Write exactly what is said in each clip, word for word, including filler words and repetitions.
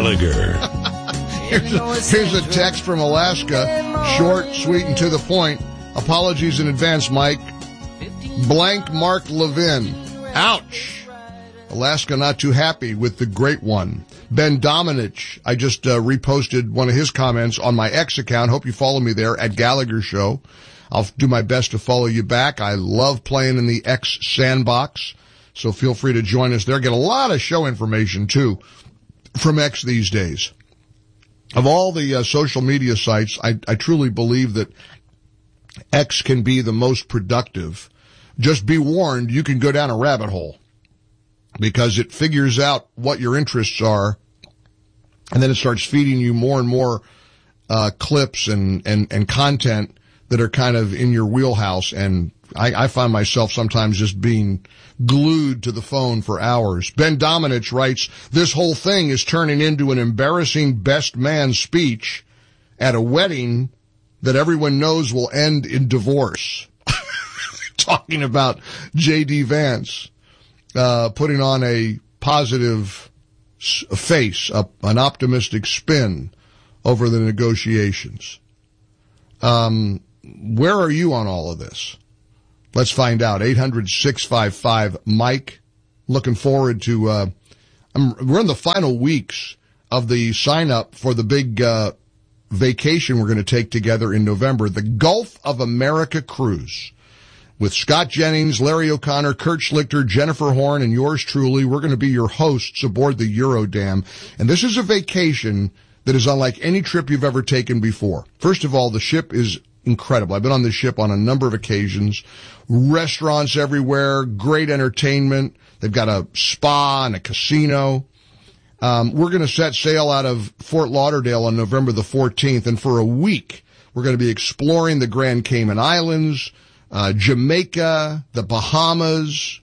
Gallagher. here's, a, here's a text from Alaska. Short, sweet, and to the point. Apologies in advance, Mike. Blank Mark Levin. Ouch. Alaska not too happy with the great one. Ben Domenech, I just uh, reposted one of his comments on my X account. Hope you follow me there at Gallagher Show. I'll do my best to follow you back. I love playing in the X sandbox, so feel free to join us there. Get a lot of show information, too, from X these days. Of all the uh, social media sites, I, I truly believe that X can be the most productive. Just be warned, you can go down a rabbit hole because it figures out what your interests are, and then it starts feeding you more and more uh clips and, and, and content that are kind of in your wheelhouse, and I, I find myself sometimes just being glued to the phone for hours. Ben Domenech writes, this whole thing is turning into an embarrassing best man speech at a wedding that everyone knows will end in divorce. Talking about J D. Vance uh putting on a positive face, a, an optimistic spin over the negotiations. Um, where are you on all of this? Let's find out. eight hundred, six five five, Mike. Looking forward to, uh, I'm, we're in the final weeks of the sign up for the big, uh, vacation we're going to take together in November, the Gulf of America cruise. With Scott Jennings, Larry O'Connor, Kurt Schlichter, Jennifer Horn, and yours truly, we're going to be your hosts aboard the Eurodam. And this is a vacation that is unlike any trip you've ever taken before. First of all, the ship is incredible. I've been on this ship on a number of occasions. Restaurants everywhere, great entertainment. They've got a spa and a casino. Um, we're going to set sail out of Fort Lauderdale on November the fourteenth, and for a week, we're going to be exploring the Grand Cayman Islands, Uh, Jamaica, the Bahamas,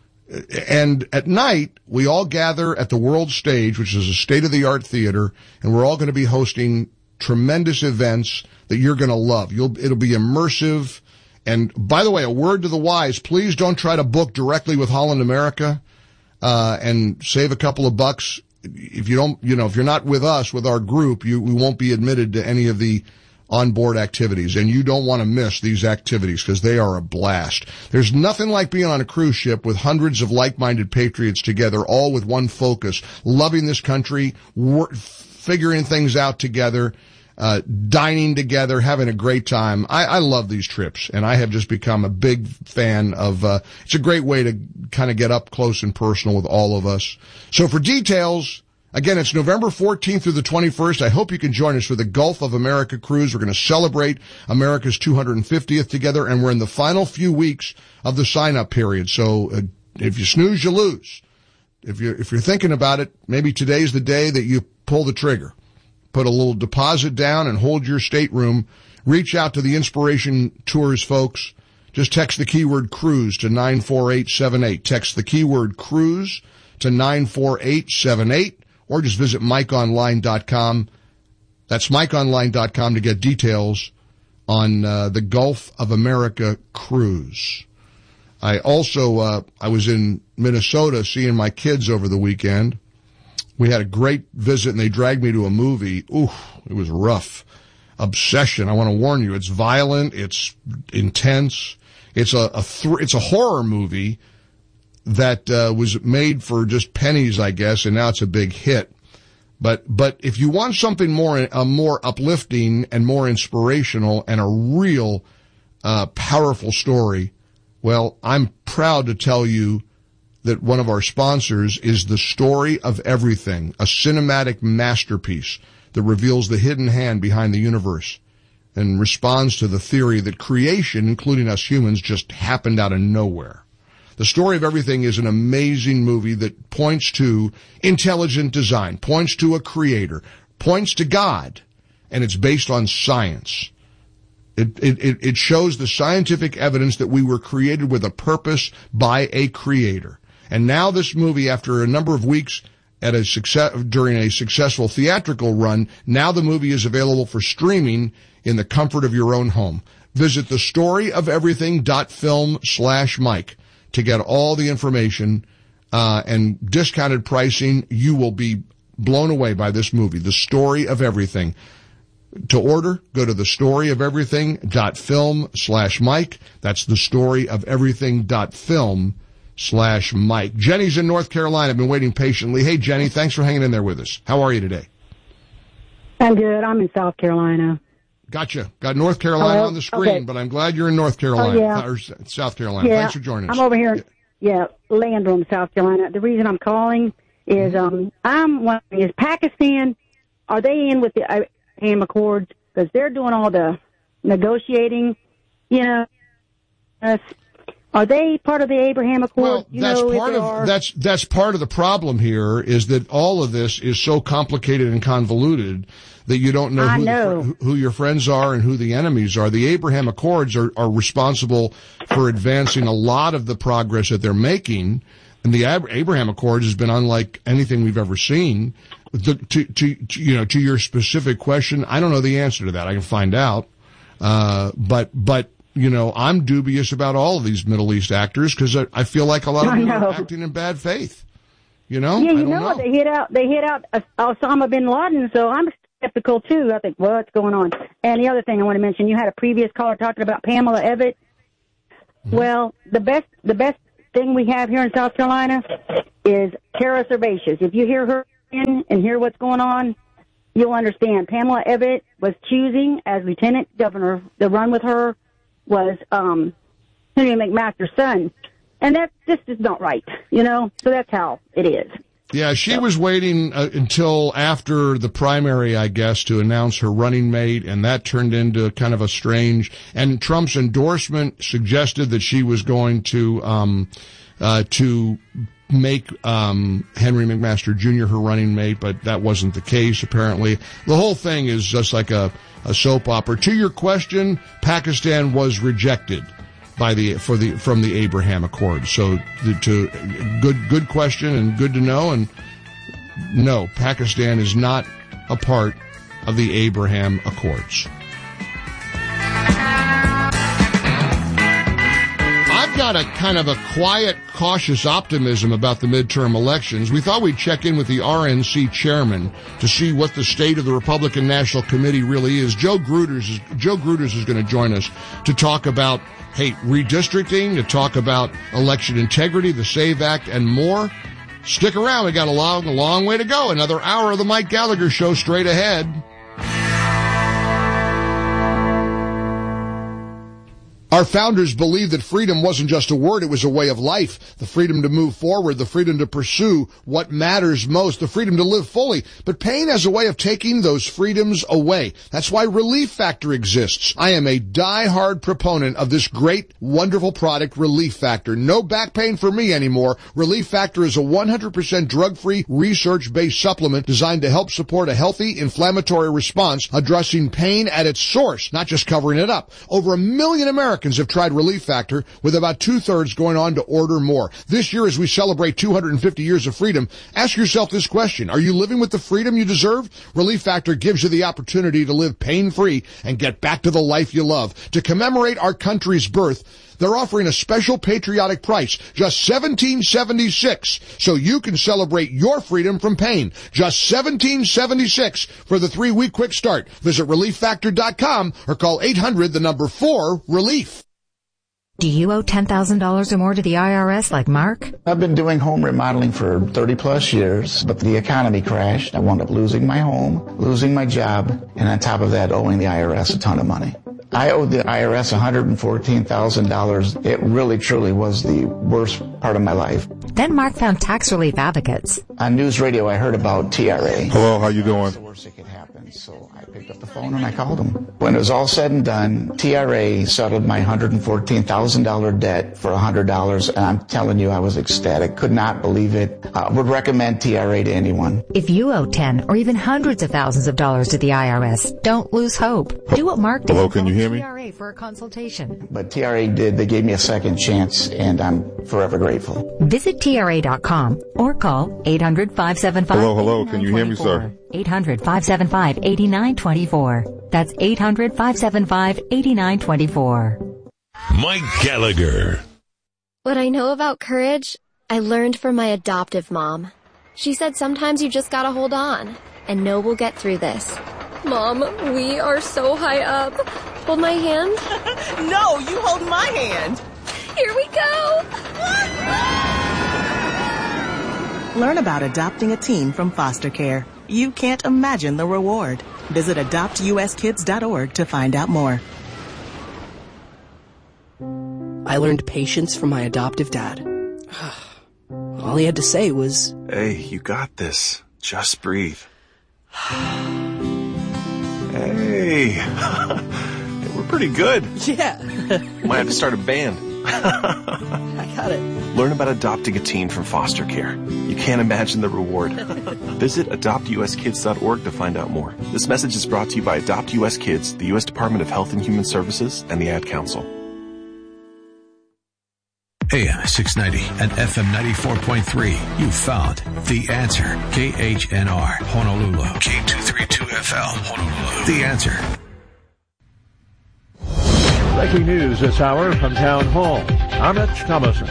and at night, we all gather at the World Stage, which is a state-of-the-art theater, and we're all going to be hosting tremendous events that you're going to love. You'll, it'll be immersive. And by the way, a word to the wise, please don't try to book directly with Holland America, uh, and save a couple of bucks. If you don't, you know, if you're not with us, with our group, you, we won't be admitted to any of the onboard activities, and you don't want to miss these activities because they are a blast. There's nothing like being on a cruise ship with hundreds of like-minded patriots together, all with one focus, loving this country, wor- figuring things out together, uh, dining together, having a great time. I, I love these trips, and I have just become a big fan of, uh, it's a great way to kind of get up close and personal with all of us. So for details, again, it's November fourteenth through the twenty-first. I hope you can join us for the Gulf of America cruise. We're going to celebrate America's two hundred fiftieth together, and we're in the final few weeks of the sign-up period. So uh, if you snooze, you lose. If you're, if you're thinking about it, maybe today's the day that you pull the trigger. Put a little deposit down and hold your stateroom. Reach out to the Inspiration Tours folks. Just text the keyword cruise to nine four eight seven eight. Text the keyword cruise to nine four eight seven eight. Or just visit Mike Online dot com. That's Mike Online dot com to get details on uh, the Gulf of America cruise. I also, uh, I was in Minnesota seeing my kids over the weekend. We had a great visit, and they dragged me to a movie. Ooh, it was rough. Obsession. I want to warn you, it's violent, it's intense. It's a, a th- it's a horror movie that uh, was made for just pennies, I guess, and now it's a big hit. But but if you want something more uh, more uplifting and more inspirational and a real uh, powerful story, well, I'm proud to tell you that one of our sponsors is The Story of Everything, a cinematic masterpiece that reveals the hidden hand behind the universe and responds to the theory that creation, including us humans, just happened out of nowhere. The Story of Everything is an amazing movie that points to intelligent design, points to a creator, points to God, and it's based on science. It, it, it shows the scientific evidence that we were created with a purpose by a creator. And now this movie, after a number of weeks at a success, during a successful theatrical run, now the movie is available for streaming in the comfort of your own home. Visit the story of everything dot film slash Mike to get all the information, uh, and discounted pricing. You will be blown away by this movie, The Story of Everything. To order, go to the story of everything dot film slash Mike. That's the story of everything dot film slash Mike. Jenny's in North Carolina. I've been waiting patiently. Hey, Jenny, thanks for hanging in there with us. How are you today? I'm good. I'm in South Carolina. Gotcha. Got North Carolina Hello? on the screen, Okay. but I'm glad you're in North Carolina, Oh, yeah. or South Carolina. Yeah, Thanks for joining us. I'm over here, yeah, Landrum, South Carolina. The reason I'm calling is um, I'm wondering, is Pakistan, are they in with the Abraham Accords? Because they're doing all the negotiating, you know. Uh, are they part of the Abraham Accords? Well, you that's know, part of are? that's that's part of the problem here is that all of this is so complicated and convoluted that you don't know, I who, know. The, who your friends are and who the enemies are. The Abraham Accords are, are responsible for advancing a lot of the progress that they're making, and the Ab- Abraham Accords has been unlike anything we've ever seen. The, to, to, to you know, to your specific question, I don't know the answer to that. I can find out, uh, but but. You know, I'm dubious about all of these Middle East actors because I, I feel like a lot of them are acting in bad faith. You know? Yeah, I you don't know, know. what? They hit out. They hit out Osama bin Laden, so I'm skeptical too. I think, what's going on? And the other thing I want to mention, you had a previous caller talking about Pamela Ebbett. Mm-hmm. Well, the best, the best thing we have here in South Carolina is Tara Servatius. If you hear her in and hear what's going on, you'll understand. Pamela Ebbett was choosing as lieutenant governor. The run with her was um, Henry McMaster's son. And that just is not right, you know? So that's how it is. Yeah, she was waiting uh, until after the primary, I guess, to announce her running mate, and that turned into kind of a strange... And Trump's endorsement suggested that she was going to um, uh, to make um, Henry McMaster Junior her running mate, but that wasn't the case, apparently. The whole thing is just like a, a soap opera. To your question, Pakistan was rejected by the for the from the Abraham Accords. So the, to good good question and good to know. And no, Pakistan is not a part of the Abraham Accords. I've got a kind of a quiet, cautious optimism about the midterm elections. We thought we'd check in with the R N C chairman to see what the state of the Republican National Committee really is. Joe Gruters is, Joe Gruters is going to join us to talk about, hey, redistricting, to talk about election integrity, the SAVE Act, and more. Stick around. We got a long, a long way to go. Another hour of the Mike Gallagher Show straight ahead. Our founders believed that freedom wasn't just a word, it was a way of life. The freedom to move forward, the freedom to pursue what matters most, the freedom to live fully. But pain has a way of taking those freedoms away. That's why Relief Factor exists. I am a die-hard proponent of this great, wonderful product, Relief Factor. No back pain for me anymore. Relief Factor is a one hundred percent drug-free, research-based supplement designed to help support a healthy inflammatory response, addressing pain at its source, not just covering it up. Over a million Americans have tried Relief Factor, with about two-thirds going on to order more. This year, as we celebrate two hundred fifty years of freedom, ask yourself this question. Are you living with the freedom you deserve? Relief Factor gives you the opportunity to live pain-free and get back to the life you love. To commemorate our country's birth, they're offering a special patriotic price, just seventeen seventy-six, so you can celebrate your freedom from pain. Just seventeen seventy-six for the three-week quick start. Visit relief factor dot com or call eight hundred, the number four, relief. Do you owe ten thousand dollars or more to the I R S like Mark? I've been doing home remodeling for thirty plus years, but the economy crashed. I wound up losing my home, losing my job, and on top of that, owing the I R S a ton of money. I owed the I R S one hundred fourteen thousand dollars. It really, truly was the worst part of my life. Then Mark found Tax Relief Advocates. On news radio, I heard about T R A. Hello, how you doing? It's the worst that could happen, so I picked up the phone and I called them. When it was all said and done, T R A settled my one hundred fourteen thousand dollars debt for one hundred dollars, and I'm telling you, I was ecstatic. Could not believe it. I would recommend T R A to anyone. If you owe ten or even hundreds of thousands of dollars to the I R S, don't lose hope. Do what Mark did. Hello, can you hear me? T R A for a consultation. But T R A did. They gave me a second chance, and I'm forever grateful. Visit T R A dot com or call eight hundred, five seven five, Hello, hello. Can you hear me, sir? eight hundred, five seven five, eight nine two four. That's eight hundred, five seven five, eight nine two four. Mike Gallagher. What I know about courage, I learned from my adoptive mom. She said sometimes you just gotta hold on and know we'll get through this. Mom, we are so high up. Hold my hand. No, you hold my hand. Here we go. Learn about adopting a teen from foster care. You can't imagine the reward. Visit adopt U S kids dot org to find out more. I learned patience from my adoptive dad. All he had to say was, "Hey, you got this. Just breathe." Hey, we're pretty good. Yeah. Might have to start a band. I got it. Learn about adopting a teen from foster care. You can't imagine the reward. Visit adopt U S kids dot org to find out more. This message is brought to you by Adopt U S Kids, the U S Department of Health and Human Services, and the Ad Council. A M six ninety and F M ninety-four point three. You found The Answer. K H N R, Honolulu. K two thirty-two F L, Honolulu. The Answer. Breaking news this hour from Town Hall. I'm Rich Thomason.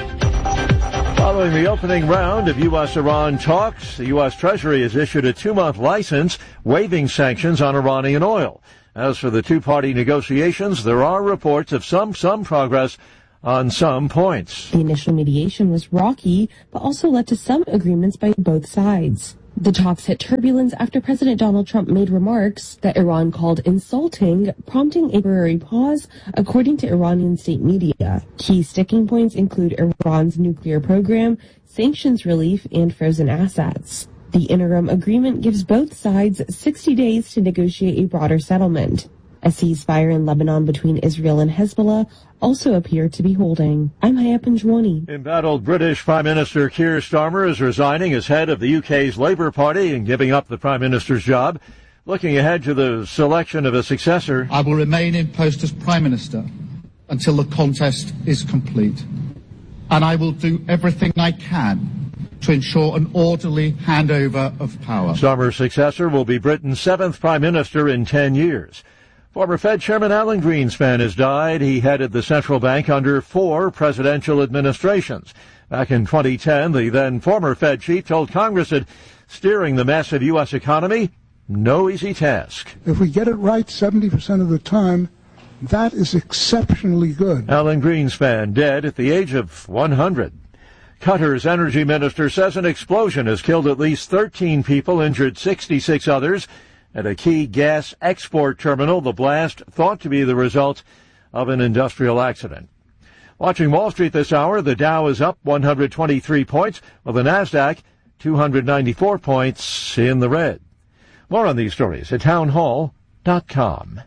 Following the opening round of U S Iran talks, the U S Treasury has issued a two-month license waiving sanctions on Iranian oil. As for the two-party negotiations, there are reports of some some progress on some points. The initial mediation was rocky, but also led to some agreements by both sides. The talks hit turbulence after President Donald Trump made remarks that Iran called insulting, prompting a temporary pause, according to Iranian state media. Key sticking points include Iran's nuclear program, sanctions relief, and frozen assets. The interim agreement gives both sides sixty days to negotiate a broader settlement. A ceasefire in Lebanon between Israel and Hezbollah also appear to be holding. I'm Hayat Panjwani. Embattled British Prime Minister Keir Starmer is resigning as head of the U K's Labour Party and giving up the Prime Minister's job. Looking ahead to the selection of a successor. I will remain in post as Prime Minister until the contest is complete. And I will do everything I can to ensure an orderly handover of power. Starmer's successor will be Britain's seventh Prime Minister in ten years. Former Fed Chairman Alan Greenspan has died. He headed the central bank under four presidential administrations. Back in twenty ten, the then former Fed chief told Congress that steering the massive U S economy, no easy task. If we get it right seventy percent of the time, that is exceptionally good. Alan Greenspan, dead at the age of one hundred. Qatar's energy minister says an explosion has killed at least thirteen people, injured sixty-six others. At a key gas export terminal, the blast thought to be the result of an industrial accident. Watching Wall Street this hour, the Dow is up one hundred twenty-three points, while the Nasdaq two hundred ninety-four points in the red. More on these stories at townhall dot com.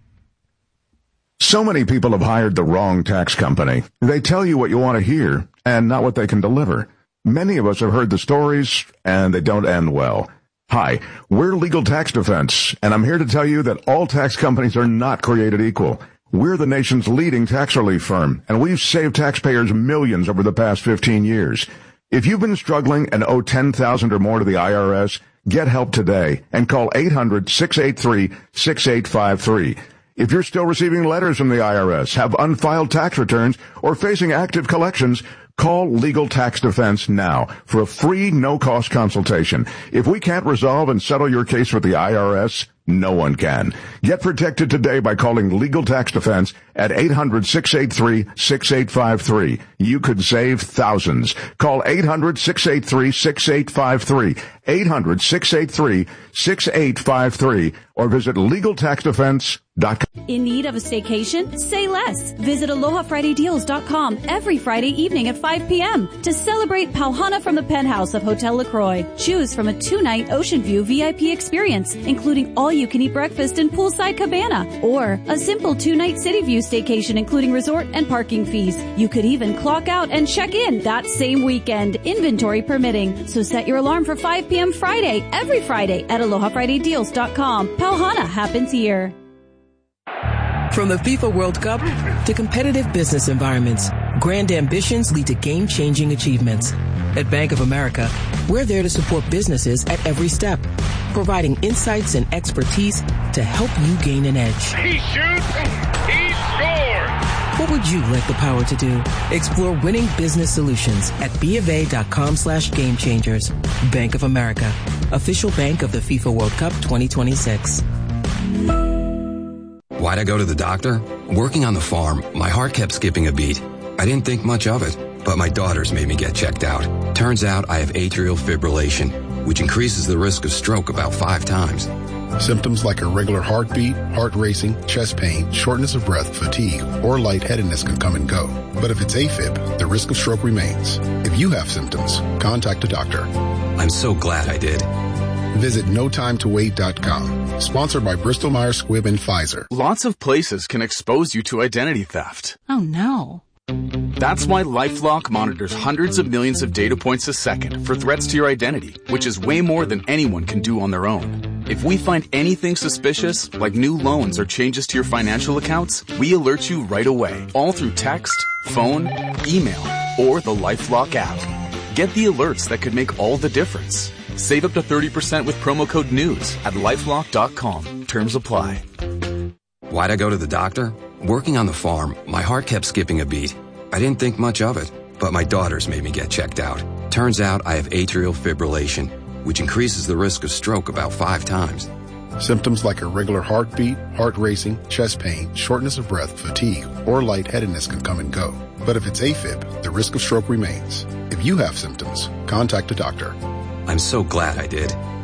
So many people have hired the wrong tax company. They tell you what you want to hear and not what they can deliver. Many of us have heard the stories, and they don't end well. Hi, we're Legal Tax Defense, and I'm here to tell you that all tax companies are not created equal. We're the nation's leading tax relief firm, and we've saved taxpayers millions over the past fifteen years. If you've been struggling and owe ten thousand dollars or more to the I R S, get help today and call eight hundred, six eight three, six eight five three. If you're still receiving letters from the I R S, have unfiled tax returns, or facing active collections, call Legal Tax Defense now for a free, no-cost consultation. If we can't resolve and settle your case with the I R S, no one can. Get protected today by calling Legal Tax Defense at eight hundred, six eight three, six eight five three. You could save thousands. Call eight hundred, six eight three, six eight five three, eight hundred, six eight three, six eight five three, or visit legal tax defense dot com. In need of a staycation? Say less. Visit aloha friday deals dot com every Friday evening at five p.m. to celebrate Pauhana from the penthouse of Hotel LaCroix. Choose from a two-night Ocean View V I P experience, including all-you-can-eat breakfast and poolside cabana, or a simple two-night City View staycation, including resort and parking fees. You could even clock out and check in that same weekend, inventory permitting. So set your alarm for five p.m. Friday, every Friday at aloha friday deals dot com. Pauhana happens here. From the FIFA World Cup to competitive business environments, grand ambitions lead to game-changing achievements. At Bank of America, we're there to support businesses at every step, providing insights and expertise to help you gain an edge. He shoots, he scores! What would you like the power to do? Explore winning business solutions at bofa.com slash game changers. Bank of America, official bank of the FIFA World Cup twenty twenty-six. Why'd I go to the doctor? Working on the farm, my heart kept skipping a beat. I didn't think much of it, but my daughters made me get checked out. Turns out I have atrial fibrillation, which increases the risk of stroke about five times. Symptoms like irregular heartbeat, heart racing, chest pain, shortness of breath, fatigue, or lightheadedness can come and go. But if it's AFib, the risk of stroke remains. If you have symptoms, contact a doctor. I'm so glad I did. Visit no time to wait dot com. Sponsored by Bristol Myers Squibb and Pfizer. Lots of places can expose you to identity theft. Oh no. That's why LifeLock monitors hundreds of millions of data points a second for threats to your identity, which is way more than anyone can do on their own. If we find anything suspicious, like new loans or changes to your financial accounts, we alert you right away, all through text, phone, email, or the LifeLock app. Get the alerts that could make all the difference. Save up to thirty percent with promo code NEWS at lifelock dot com. Terms apply. Why'd I go to the doctor? Working on the farm, my heart kept skipping a beat. I didn't think much of it, but my daughters made me get checked out. Turns out I have atrial fibrillation, which increases the risk of stroke about five times. Symptoms like irregular heartbeat, heart racing, chest pain, shortness of breath, fatigue, or lightheadedness can come and go. But if it's AFib, the risk of stroke remains. If you have symptoms, contact a doctor. I'm so glad I did.